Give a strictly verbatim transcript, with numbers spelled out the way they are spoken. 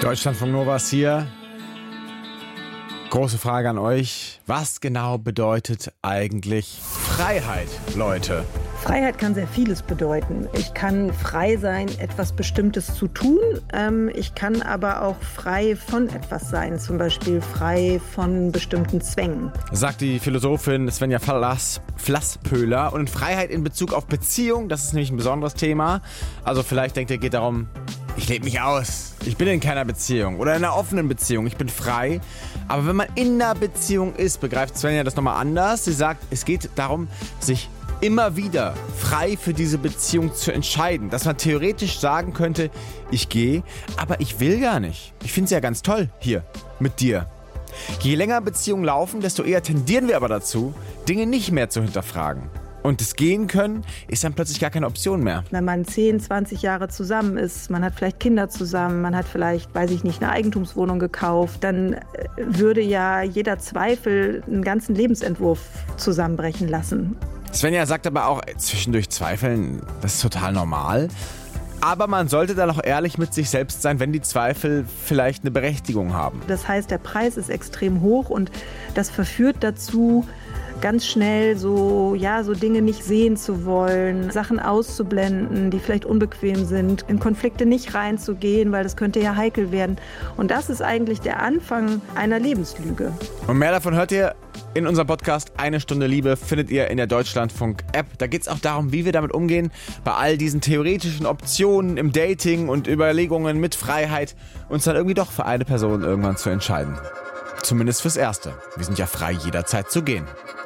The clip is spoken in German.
Deutschlandfunk Nova ist hier. Große Frage an euch. Was genau bedeutet eigentlich Freiheit, Leute? Freiheit kann sehr vieles bedeuten. Ich kann frei sein, etwas Bestimmtes zu tun. Ähm, ich kann aber auch frei von etwas sein, zum Beispiel frei von bestimmten Zwängen. Sagt die Philosophin Svenja Flass, Flasspöhler. Und Freiheit in Bezug auf Beziehung, das ist nämlich ein besonderes Thema. Also vielleicht denkt ihr, geht darum, ich lebe mich aus. Ich bin in keiner Beziehung oder in einer offenen Beziehung. Ich bin frei. Aber wenn man in einer Beziehung ist, begreift Svenja das nochmal anders. Sie sagt, es geht darum, sich immer wieder frei für diese Beziehung zu entscheiden. Dass man theoretisch sagen könnte, ich gehe, aber ich will gar nicht. Ich finde es ja ganz toll hier mit dir. Je länger Beziehungen laufen, desto eher tendieren wir aber dazu, Dinge nicht mehr zu hinterfragen. Und das Gehen können ist dann plötzlich gar keine Option mehr. Wenn man zehn, zwanzig Jahre zusammen ist, man hat vielleicht Kinder zusammen, man hat vielleicht, weiß ich nicht, eine Eigentumswohnung gekauft, dann würde ja jeder Zweifel einen ganzen Lebensentwurf zusammenbrechen lassen. Svenja sagt aber auch, zwischendurch zweifeln, das ist total normal. Aber man sollte dann auch ehrlich mit sich selbst sein, wenn die Zweifel vielleicht eine Berechtigung haben. Das heißt, der Preis ist extrem hoch und das verführt dazu, ganz schnell so, ja, so Dinge nicht sehen zu wollen, Sachen auszublenden, die vielleicht unbequem sind, in Konflikte nicht reinzugehen, weil das könnte ja heikel werden. Und das ist eigentlich der Anfang einer Lebenslüge. Und mehr davon hört ihr in unserem Podcast Eine Stunde Liebe, findet ihr in der Deutschlandfunk-App. Da geht es auch darum, wie wir damit umgehen, bei all diesen theoretischen Optionen im Dating und Überlegungen mit Freiheit, uns dann irgendwie doch für eine Person irgendwann zu entscheiden. Zumindest fürs Erste. Wir sind ja frei, jederzeit zu gehen.